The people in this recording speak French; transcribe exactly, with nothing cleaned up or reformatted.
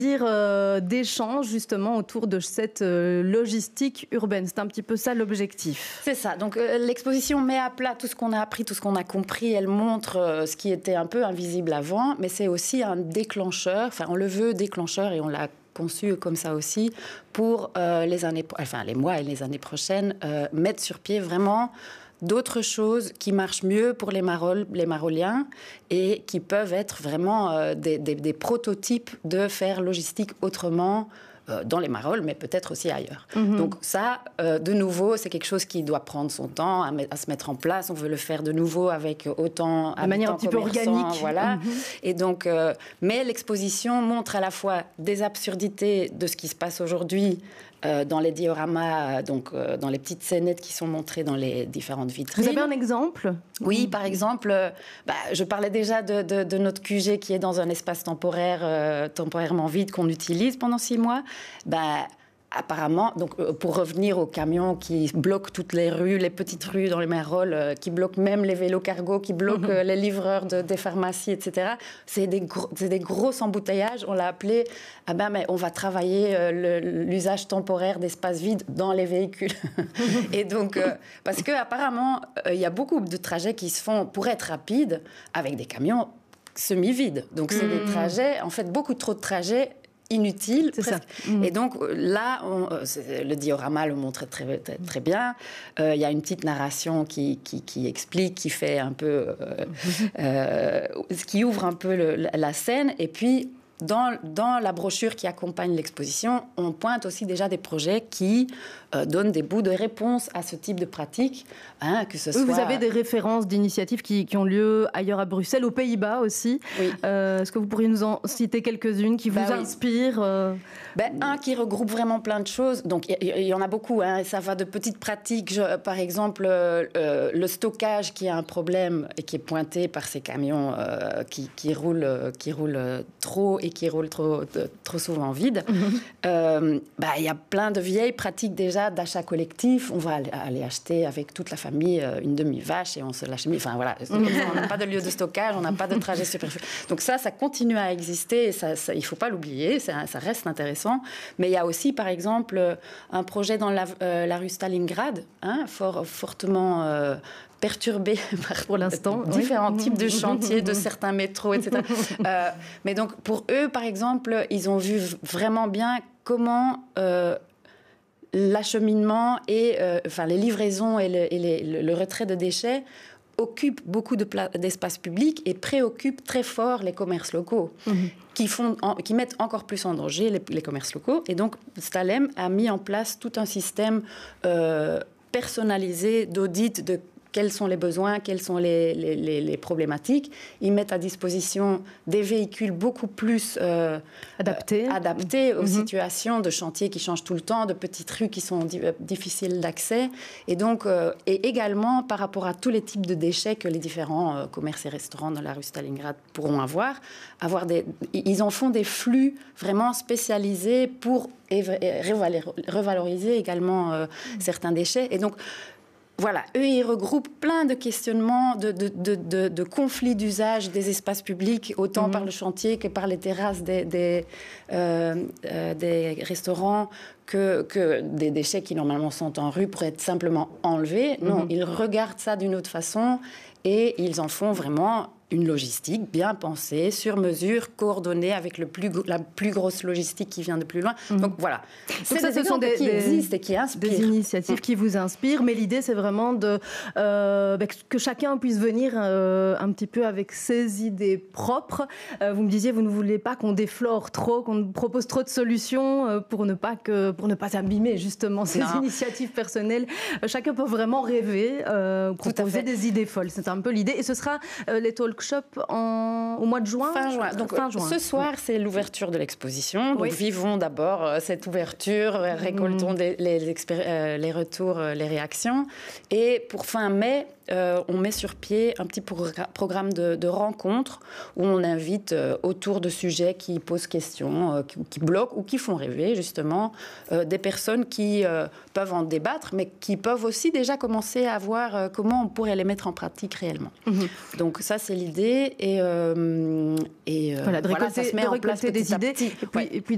dire euh, d'échanges justement autour de cette euh, logistique urbaine. C'est un petit peu ça l'objectif. C'est ça. Donc euh, l'exposition met à plat tout ce qu'on a appris, tout ce qu'on a compris. Elle montre euh, ce qui était un peu invisible avant, mais c'est aussi un déclencheur. Enfin, on le veut déclencheur et on l'a conçu comme ça aussi pour euh, les années, enfin les mois et les années prochaines, euh, mettre sur pied vraiment d'autres choses qui marchent mieux pour les Marolles, les Maroliens et qui peuvent être vraiment euh, des, des, des prototypes de faire logistique autrement euh, dans les Marolles, mais peut-être aussi ailleurs. Mm-hmm. Donc ça, euh, de nouveau, c'est quelque chose qui doit prendre son temps à, à se mettre en place. On veut le faire de nouveau avec autant de manière un petit peu organique. Voilà. Mm-hmm. Et donc, euh, mais l'exposition montre à la fois des absurdités de ce qui se passe aujourd'hui Euh, dans les dioramas, donc euh, dans les petites scénettes qui sont montrées dans les différentes vitrines. Vous avez un exemple ? Oui, par exemple, euh, bah, je parlais déjà de, de, de notre Q G qui est dans un espace temporaire, euh, temporairement vide qu'on utilise pendant six mois. Bah, apparemment, donc, euh, pour revenir aux camions qui bloquent toutes les rues, les petites rues dans les Marolles, euh, qui bloquent même les vélos cargo, qui bloquent euh, les livreurs de, des pharmacies, et cetera. C'est des, gros, c'est des gros embouteillages. On l'a appelé, ah ben, mais on va travailler euh, le, l'usage temporaire d'espaces vides dans les véhicules. Et donc, euh, parce qu'apparemment, il euh, y a beaucoup de trajets qui se font pour être rapides avec des camions semi-vides. Donc, c'est mmh. des trajets, en fait, beaucoup trop de trajets inutile. C'est ça. Mmh. Et donc là, on, le diorama le montre très, très, très bien. Il euh, y a une petite narration qui, qui, qui explique, qui fait un peu, euh, euh, qui ouvre un peu le, la scène. Et puis, dans, dans la brochure qui accompagne l'exposition, on pointe aussi déjà des projets qui euh, donnent des bouts de réponse à ce type de pratique. Hein, que ce oui, soit... Vous avez des références d'initiatives qui, qui ont lieu ailleurs à Bruxelles, aux Pays-Bas aussi. Oui. Euh, est-ce que vous pourriez nous en citer quelques-unes qui bah vous oui. inspirent euh... ben, Un qui regroupe vraiment plein de choses. Donc, il y, y en a beaucoup. Hein, ça va de petites pratiques. Je, par exemple, euh, le stockage qui est un problème et qui est pointé par ces camions euh, qui, qui, roulent, qui roulent trop et qui roulent trop, trop souvent vide. Mm-hmm. Euh, ben, y a plein de vieilles pratiques déjà d'achat collectif. On va aller, aller acheter avec toute la famille une demi-vache et on se lâche. Enfin, voilà. Mm-hmm. On n'a pas de lieu de stockage, on n'a pas de trajet superflu. Donc ça, ça continue à exister. Et ça, ça, il ne faut pas l'oublier. Ça, ça reste intéressant. Mais il y a aussi, par exemple, un projet dans la, euh, la rue Stalingrad, hein, fort, fortement euh, perturbé par pour l'instant, différents oui. types de chantiers, de certains métros, et cetera. euh, mais donc, pour eux, par exemple, ils ont vu vraiment bien comment euh, l'acheminement et euh, enfin, les livraisons et, le, et les, le, le retrait de déchets occupent beaucoup de pla- d'espace public et préoccupent très fort les commerces locaux, mmh. qui, font en, qui mettent encore plus en danger les, les commerces locaux. Et donc, Stalem a mis en place tout un système euh, personnalisé d'audit de quels sont les besoins, quelles sont les, les, les, les problématiques. Ils mettent à disposition des véhicules beaucoup plus euh, adaptés, euh, adaptés aux mm-hmm. situations de chantiers qui changent tout le temps, de petites rues qui sont di- difficiles d'accès. Et donc, euh, et également par rapport à tous les types de déchets que les différents euh, commerces et restaurants dans la rue Stalingrad pourront avoir, avoir des, ils en font des flux vraiment spécialisés pour revaloriser également euh, mm. certains déchets. Et donc, voilà, eux, ils regroupent plein de questionnements, de, de, de, de, de conflits d'usage des espaces publics, autant mmh. par le chantier que par les terrasses des, des, euh, euh, des restaurants, que, que des déchets qui, normalement, sont en rue pour être simplement enlevés. Mmh. Non, ils regardent ça d'une autre façon et ils en font vraiment une logistique bien pensée, sur mesure, coordonnée avec le plus, la plus grosse logistique qui vient de plus loin. Mmh. Donc voilà, c'est donc ça, ce sont des, qui des, existent et qui inspirent. Des initiatives mmh. qui vous inspirent, mais l'idée c'est vraiment de, euh, bah, que chacun puisse venir euh, un petit peu avec ses idées propres. Euh, vous me disiez, vous ne voulez pas qu'on déflore trop, qu'on propose trop de solutions euh, pour ne pas que, pour ne pas abîmer justement ces non. initiatives personnelles. Euh, chacun peut vraiment rêver, euh, proposer des idées folles. C'est un peu l'idée. Et ce sera euh, les talk shop en, au mois de juin. Fin juin. Donc, fin juin. Ce soir, c'est l'ouverture de l'exposition. Donc, oui. vivons d'abord euh, cette ouverture, euh, récoltons mmh. des, les, expéri- euh, les retours, euh, les réactions. Et pour fin mai, euh, on met sur pied un petit pro- programme de, de rencontres où on invite euh, autour de sujets qui posent question, euh, qui, qui bloquent ou qui font rêver, justement, euh, des personnes qui euh, peuvent en débattre, mais qui peuvent aussi déjà commencer à voir euh, comment on pourrait les mettre en pratique réellement. Mmh. Donc, ça, c'est l'idée. Et, euh, et euh, voilà, de voilà, récolter, ça se met de en place des idées. Et puis, ouais. et puis